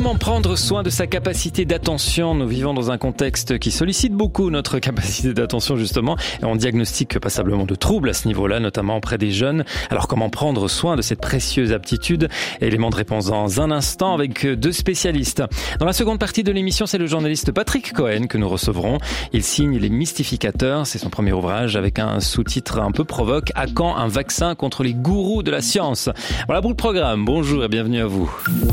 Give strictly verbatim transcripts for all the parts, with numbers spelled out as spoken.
Comment prendre soin de sa capacité d'attention ? Nous vivons dans un contexte qui sollicite beaucoup notre capacité d'attention justement et on diagnostique passablement de troubles à ce niveau-là, notamment auprès des jeunes. Alors comment prendre soin de cette précieuse aptitude ? Élément de réponse dans un instant avec deux spécialistes. Dans la seconde partie de l'émission, c'est le journaliste Patrick Cohen que nous recevrons. Il signe Les Mystificateurs, c'est son premier ouvrage avec un sous-titre un peu provoque. À quand un vaccin contre les gourous de la science ? Voilà pour le programme. Bonjour et bienvenue à vous.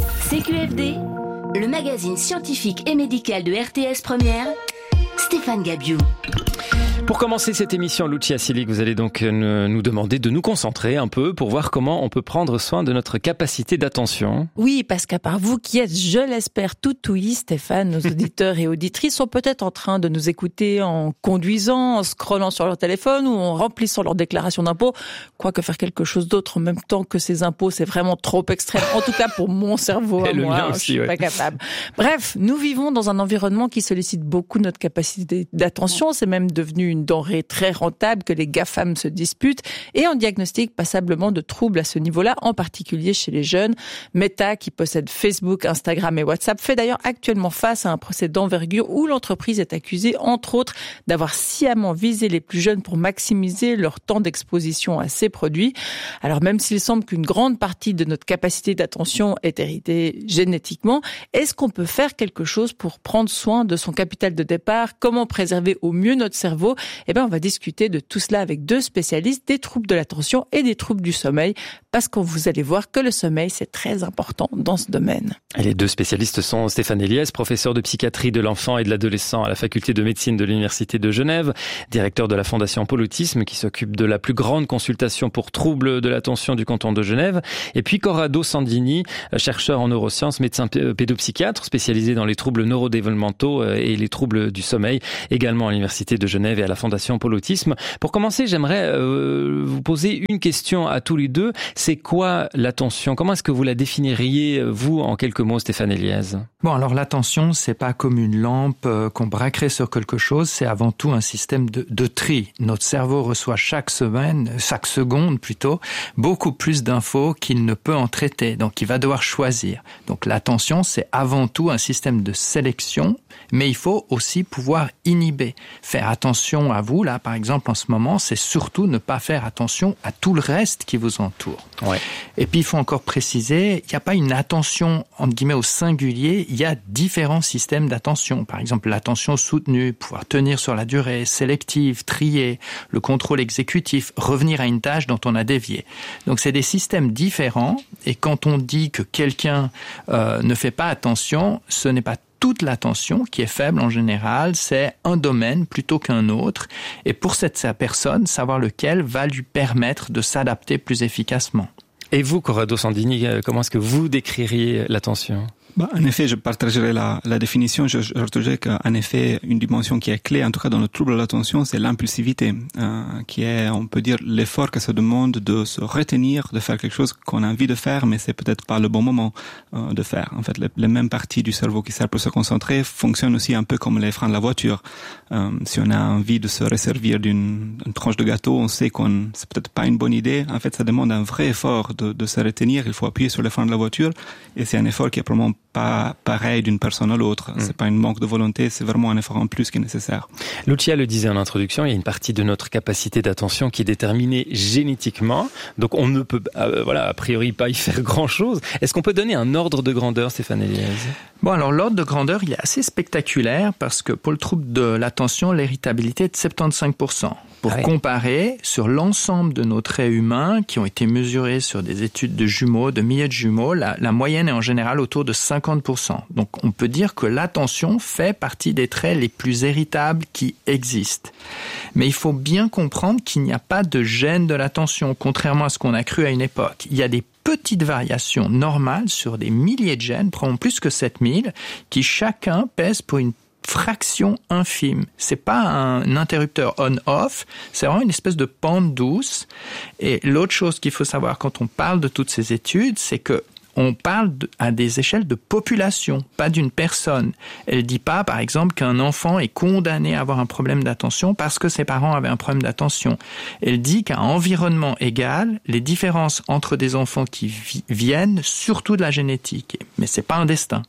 C Q F D, le magazine scientifique et médical de R T S Première, Stéphane Gabiou. Pour commencer cette émission, Lucia Silic, vous allez donc nous demander de nous concentrer un peu pour voir comment on peut prendre soin de notre capacité d'attention. Oui, parce qu'à part vous qui êtes, je l'espère, tout ouïe, Stéphane, nos auditeurs et auditrices sont peut-être en train de nous écouter en conduisant, en scrollant sur leur téléphone ou en remplissant leur déclaration d'impôt. Quoique faire quelque chose d'autre en même temps que ces impôts, c'est vraiment trop extrême. En tout cas pour mon cerveau, à moi, aussi, je suis ouais. pas capable. Bref, nous vivons dans un environnement qui sollicite beaucoup notre capacité d'attention. C'est même devenu une denrée très rentable que les GAFAM se disputent et on diagnostique passablement de troubles à ce niveau-là, en particulier chez les jeunes. Meta, qui possède Facebook, Instagram et WhatsApp, fait d'ailleurs actuellement face à un procès d'envergure où l'entreprise est accusée, entre autres, d'avoir sciemment visé les plus jeunes pour maximiser leur temps d'exposition à ces produits. Alors même s'il semble qu'une grande partie de notre capacité d'attention est héritée génétiquement, est-ce qu'on peut faire quelque chose pour prendre soin de son capital de départ ? Comment préserver au mieux notre cerveau ? Eh bien, on va discuter de tout cela avec deux spécialistes des troubles de l'attention et des troubles du sommeil, parce que vous allez voir que le sommeil, c'est très important dans ce domaine. Et les deux spécialistes sont Stéphane Eliès, professeur de psychiatrie de l'enfant et de l'adolescent à la faculté de médecine de l'Université de Genève, directeur de la Fondation Pôle Autisme, qui s'occupe de la plus grande consultation pour troubles de l'attention du canton de Genève, et puis Corrado Sandini, chercheur en neurosciences, médecin pédopsychiatre, spécialisé dans les troubles neurodéveloppementaux et les troubles du sommeil, également à l'Université de Genève et à la Fondation Pôle Autisme. Pour commencer, j'aimerais euh, vous poser une question à tous les deux. C'est quoi l'attention ? Comment est-ce que vous la définiriez, vous, en quelques mots, Stéphane Eliès ? Bon, alors l'attention, c'est pas comme une lampe euh, qu'on braquerait sur quelque chose, c'est avant tout un système de, de tri. Notre cerveau reçoit chaque semaine, chaque seconde plutôt, beaucoup plus d'infos qu'il ne peut en traiter. Donc, il va devoir choisir. Donc, l'attention, c'est avant tout un système de sélection, mais il faut aussi pouvoir inhiber. Faire attention à vous, là, par exemple, en ce moment, c'est surtout ne pas faire attention à tout le reste qui vous entoure. Ouais. Et puis, il faut encore préciser, il n'y a pas une attention, entre guillemets, au singulier, il y a différents systèmes d'attention. Par exemple, l'attention soutenue, pouvoir tenir sur la durée, sélective, trier, le contrôle exécutif, revenir à une tâche dont on a dévié. Donc, c'est des systèmes différents, et quand on dit que quelqu'un euh, ne fait pas attention, ce n'est pas toute l'attention qui est faible en général, c'est un domaine plutôt qu'un autre. Et pour cette personne, savoir lequel va lui permettre de s'adapter plus efficacement. Et vous, Corrado Sandini, comment est-ce que vous décririez l'attention ? Bah, en effet, je partagerai la, la définition. Je, je rajouterai qu'en effet, une dimension qui est clé, en tout cas dans le trouble de l'attention, c'est l'impulsivité, euh, qui est, on peut dire, l'effort que ça demande de se retenir, de faire quelque chose qu'on a envie de faire, mais c'est peut-être pas le bon moment euh, de faire. En fait, les, les mêmes parties du cerveau qui servent pour se concentrer fonctionnent aussi un peu comme les freins de la voiture. Euh, si on a envie de se resservir d'une une tranche de gâteau, on sait qu'on c'est peut-être pas une bonne idée. En fait, ça demande un vrai effort de, de se retenir. Il faut appuyer sur les freins de la voiture, et c'est un effort qui est probablement pas pareil d'une personne à l'autre. Mmh. C'est pas une manque de volonté, c'est vraiment un effort en plus qui est nécessaire. Lucia le disait en introduction, il y a une partie de notre capacité d'attention qui est déterminée génétiquement, donc on ne peut, euh, voilà, a priori pas y faire grand-chose. Est-ce qu'on peut donner un ordre de grandeur, Stéphane Eliès ? Bon, alors l'ordre de grandeur, il est assez spectaculaire parce que pour le trouble de l'attention, l'héritabilité est de soixante-quinze pour cent. Pour ah oui. comparer, sur l'ensemble de nos traits humains qui ont été mesurés sur des études de jumeaux, de milliers de jumeaux, la, la moyenne est en général autour de cinquante pour cent. Donc on peut dire que l'attention fait partie des traits les plus héritables qui existent. Mais il faut bien comprendre qu'il n'y a pas de gène de l'attention, contrairement à ce qu'on a cru à une époque. Il y a des petites variations normales sur des milliers de gènes, probablement plus que sept mille, qui chacun pèsent pour une fraction infime. C'est pas un interrupteur on-off, c'est vraiment une espèce de pente douce. Et l'autre chose qu'il faut savoir quand on parle de toutes ces études, c'est que on parle de, à des échelles de population, pas d'une personne. Elle dit pas, par exemple, qu'un enfant est condamné à avoir un problème d'attention parce que ses parents avaient un problème d'attention. Elle dit qu'à environnement égal, les différences entre des enfants qui vi- viennent surtout de la génétique. Mais c'est pas un destin.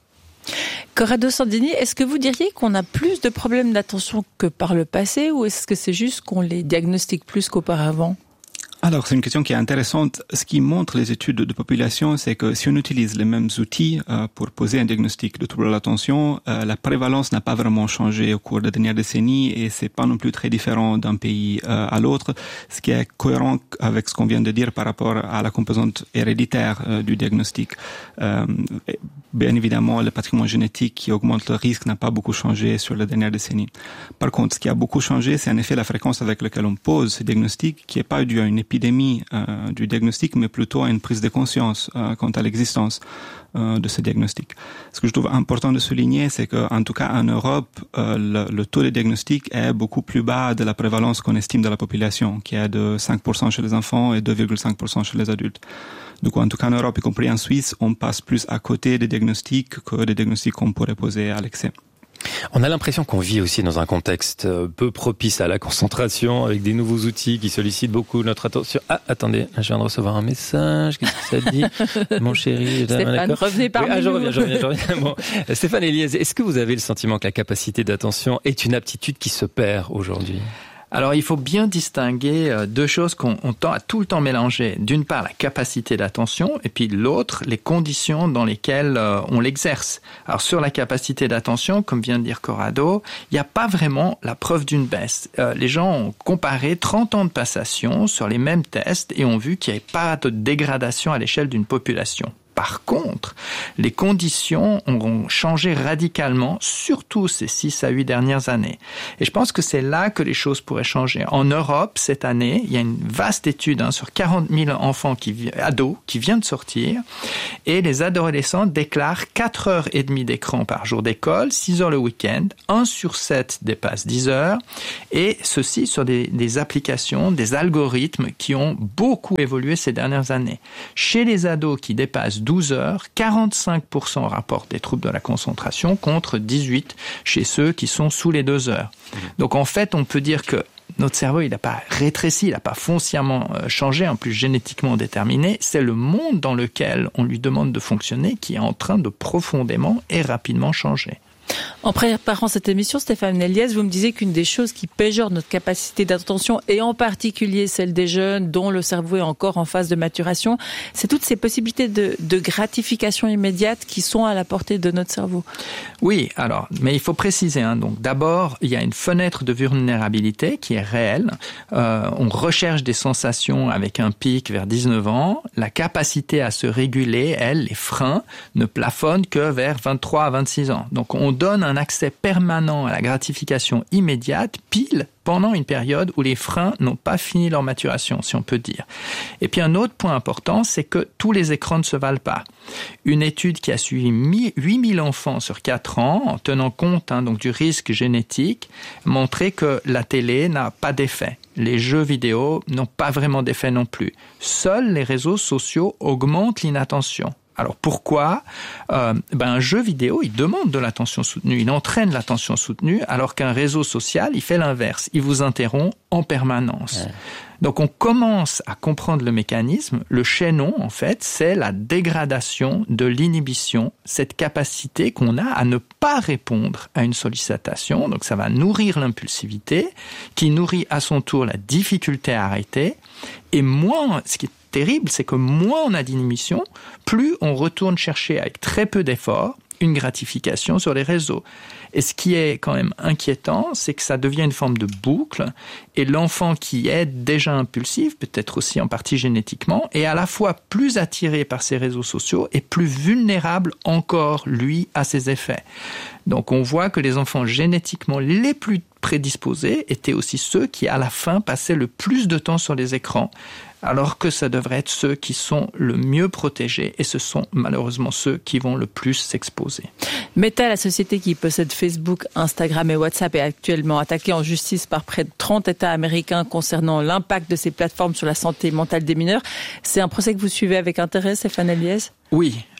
Corrado Sandini, est-ce que vous diriez qu'on a plus de problèmes d'attention que par le passé ou est-ce que c'est juste qu'on les diagnostique plus qu'auparavant ? Alors, c'est une question qui est intéressante. Ce qui montre les études de population, c'est que si on utilise les mêmes outils euh, pour poser un diagnostic de trouble de l'attention, euh, la prévalence n'a pas vraiment changé au cours des dernières décennies et c'est pas non plus très différent d'un pays euh, à l'autre, ce qui est cohérent avec ce qu'on vient de dire par rapport à la composante héréditaire euh, du diagnostic. Euh, bien évidemment, le patrimoine génétique qui augmente le risque n'a pas beaucoup changé sur les dernières décennies. Par contre, ce qui a beaucoup changé, c'est en effet la fréquence avec laquelle on pose ce diagnostic, qui n'est pas dû à une épidémie euh, du diagnostic, mais plutôt à une prise de conscience euh, quant à l'existence euh, de ce diagnostic. Ce que je trouve important de souligner, c'est qu'en tout cas en Europe, euh, le, le taux de diagnostic est beaucoup plus bas de la prévalence qu'on estime de la population, qui est de cinq pour cent chez les enfants et deux virgule cinq pour cent chez les adultes. Du coup, en tout cas en Europe, y compris en Suisse, on passe plus à côté des diagnostics que des diagnostics qu'on pourrait poser à l'excès. On a l'impression qu'on vit aussi dans un contexte peu propice à la concentration, avec des nouveaux outils qui sollicitent beaucoup notre attention. Ah, attendez, je viens de recevoir un message. Qu'est-ce que ça dit, mon chéri? Stéphane, revenez parmi oui, ah, je nous. reviens, je reviens, je reviens. Bon. Stéphane Eliès, est-ce que vous avez le sentiment que la capacité d'attention est une aptitude qui se perd aujourd'hui? Alors, il faut bien distinguer deux choses qu'on on tend à tout le temps mélanger. D'une part, la capacité d'attention, et puis l'autre, les conditions dans lesquelles euh, on l'exerce. Alors, sur la capacité d'attention, comme vient de dire Corrado, il n'y a pas vraiment la preuve d'une baisse. Euh, les gens ont comparé trente ans de passation sur les mêmes tests et ont vu qu'il n'y avait pas de dégradation à l'échelle d'une population. Par contre, les conditions ont changé radicalement, surtout ces six à huit dernières années. Et je pense que c'est là que les choses pourraient changer. En Europe, cette année, il y a une vaste étude hein, sur quarante mille enfants, qui, ados, qui vient de sortir. Et les adolescents déclarent quatre heures et demie d'écran par jour d'école, six heures le week-end, un sur sept dépasse dix heures. Et ceci sur des, des applications, des algorithmes qui ont beaucoup évolué ces dernières années. Chez les ados qui dépassent douze heures, quarante-cinq pour cent rapportent des troubles de la concentration contre dix-huit chez ceux qui sont sous les deux heures. Donc en fait, on peut dire que notre cerveau, il n'a pas rétréci, il n'a pas foncièrement changé, en plus génétiquement déterminé. C'est le monde dans lequel on lui demande de fonctionner qui est en train de profondément et rapidement changer. En préparant cette émission, Stéphane Eliès, vous me disiez qu'une des choses qui péjore notre capacité d'attention, et en particulier celle des jeunes dont le cerveau est encore en phase de maturation, c'est toutes ces possibilités de, de gratification immédiate qui sont à la portée de notre cerveau. Oui, alors, mais il faut préciser. Hein, donc, d'abord, il y a une fenêtre de vulnérabilité qui est réelle. Euh, on recherche des sensations avec un pic vers dix-neuf ans. La capacité à se réguler, elle, les freins, ne plafonnent que vers vingt-trois à vingt-six ans. Donc, on donne un accès permanent à la gratification immédiate, pile pendant une période où les freins n'ont pas fini leur maturation, si on peut dire. Et puis un autre point important, c'est que tous les écrans ne se valent pas. Une étude qui a suivi huit mille enfants sur quatre ans, en tenant compte hein, donc du risque génétique, montrait que la télé n'a pas d'effet. Les jeux vidéo n'ont pas vraiment d'effet non plus. Seuls les réseaux sociaux augmentent l'inattention. Alors pourquoi euh, ben un jeu vidéo, il demande de l'attention soutenue, il entraîne l'attention soutenue, alors qu'un réseau social, il fait l'inverse, il vous interrompt en permanence. Ouais. Donc on commence à comprendre le mécanisme. Le chaînon, en fait, c'est la dégradation de l'inhibition, cette capacité qu'on a à ne pas répondre à une sollicitation. Donc ça va nourrir l'impulsivité, qui nourrit à son tour la difficulté à arrêter. Et moins, ce qui est terrible, c'est que moins on a d'inhibition, plus on retourne chercher avec très peu d'efforts une gratification sur les réseaux. Et ce qui est quand même inquiétant, c'est que ça devient une forme de boucle et l'enfant qui est déjà impulsif, peut-être aussi en partie génétiquement, est à la fois plus attiré par ces réseaux sociaux et plus vulnérable encore, lui, à ces effets. Donc on voit que les enfants génétiquement les plus prédisposés étaient aussi ceux qui, à la fin, passaient le plus de temps sur les écrans, alors que ça devrait être ceux qui sont le mieux protégés et ce sont malheureusement ceux qui vont le plus s'exposer. Meta, la société qui possède Facebook, Instagram et WhatsApp, est actuellement attaquée en justice par près de trente États américains concernant l'impact de ces plateformes sur la santé mentale des mineurs. C'est un procès que vous suivez avec intérêt, Stéphane Eliès ? Oui.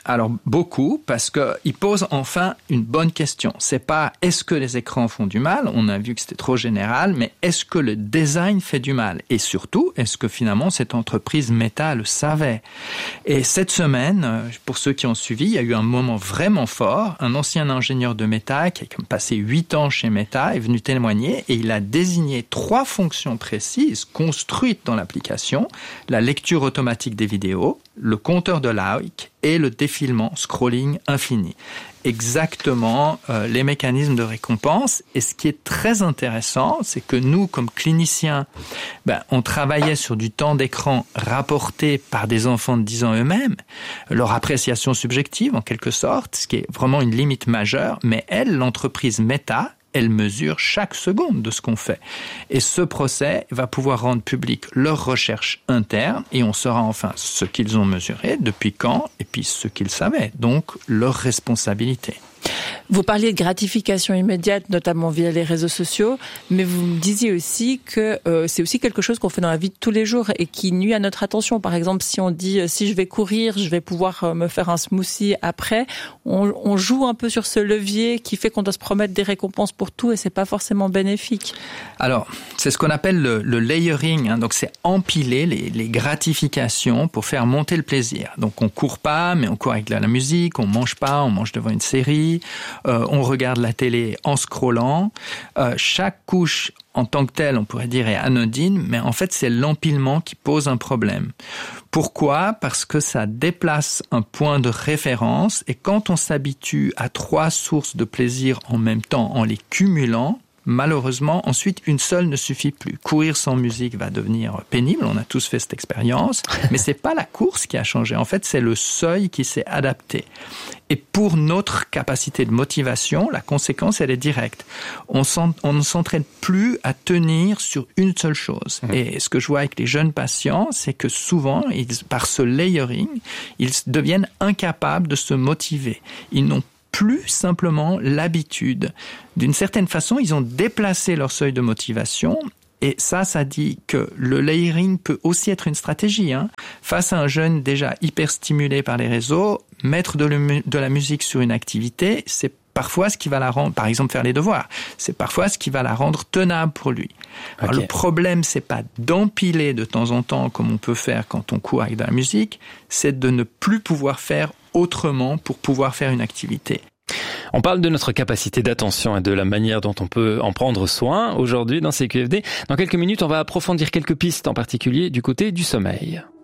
Alors beaucoup, parce qu'il pose enfin une bonne question. C'est pas est-ce que les écrans font du mal? On a vu que c'était trop général, mais est-ce que le design fait du mal? Et surtout, est-ce que finalement cette entreprise Meta le savait? Et cette semaine, pour ceux qui ont suivi, il y a eu un moment vraiment fort. Un ancien ingénieur de Meta, qui a passé huit ans chez Meta, est venu témoigner et il a désigné trois fonctions précises construites dans l'application: la lecture automatique des vidéos, le compteur de like et le défilement, scrolling infini. Exactement euh, les mécanismes de récompense. Et ce qui est très intéressant, c'est que nous, comme cliniciens, ben, on travaillait sur du temps d'écran rapporté par des enfants de dix ans eux-mêmes, leur appréciation subjective en quelque sorte, ce qui est vraiment une limite majeure. Mais elle, l'entreprise Meta, elle mesure chaque seconde de ce qu'on fait. Et ce procès va pouvoir rendre public leurs recherches internes et on saura enfin ce qu'ils ont mesuré, depuis quand, et puis ce qu'ils savaient, donc leur responsabilité. Vous parliez de gratification immédiate, notamment via les réseaux sociaux, mais vous me disiez aussi que euh, c'est aussi quelque chose qu'on fait dans la vie de tous les jours et qui nuit à notre attention. Par exemple, si on dit euh, si je vais courir, je vais pouvoir euh, me faire un smoothie après, on, on joue un peu sur ce levier qui fait qu'on doit se promettre des récompenses pour tout et c'est pas forcément bénéfique. Alors, c'est ce qu'on appelle le, le layering, hein, donc c'est empiler les, les gratifications pour faire monter le plaisir. Donc on court pas, mais on court avec de la musique, on mange pas, on mange devant une série. Euh, on regarde la télé en scrollant. Euh, chaque couche en tant que telle, on pourrait dire, est anodine, mais en fait, c'est l'empilement qui pose un problème. Pourquoi? Parce que ça déplace un point de référence et quand on s'habitue à trois sources de plaisir en même temps, en les cumulant, malheureusement, ensuite, une seule ne suffit plus. Courir sans musique va devenir pénible, on a tous fait cette expérience, mais c'est pas la course qui a changé. En fait, c'est le seuil qui s'est adapté. Et pour notre capacité de motivation, la conséquence, elle est directe. On, on ne s'entraîne plus à tenir sur une seule chose. Mmh. Et ce que je vois avec les jeunes patients, c'est que souvent, ils, par ce layering, ils deviennent incapables de se motiver. Ils n'ont plus simplement l'habitude. D'une certaine façon, ils ont déplacé leur seuil de motivation. Et ça, ça dit que le layering peut aussi être une stratégie. Hein. Face à un jeune déjà hyper stimulé par les réseaux, mettre de, le, de la musique sur une activité, c'est parfois ce qui va la rendre, par exemple faire les devoirs, c'est parfois ce qui va la rendre tenable pour lui. Alors okay. Le problème, c'est pas d'empiler de temps en temps comme on peut faire quand on court avec de la musique, c'est de ne plus pouvoir faire autrement pour pouvoir faire une activité. On parle de notre capacité d'attention et de la manière dont on peut en prendre soin aujourd'hui dans C Q F D. Dans quelques minutes, on va approfondir quelques pistes, en particulier du côté du sommeil.